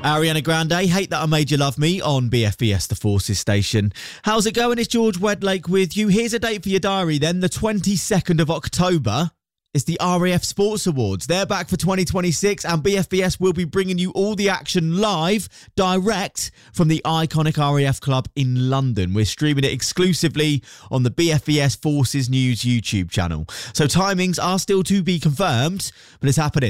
Ariana Grande, Hate That I Made You Love Me on BFBS The Forces station. How's it going? It's George Wedlake with you. Here's a date for your diary then. The 22nd of October is the RAF Sports Awards. They're back for 2026 and BFBS will be bringing you all the action live, direct from the iconic RAF Club in London. We're streaming it exclusively on the BFBS Forces News YouTube channel. So timings are still to be confirmed, but it's happening.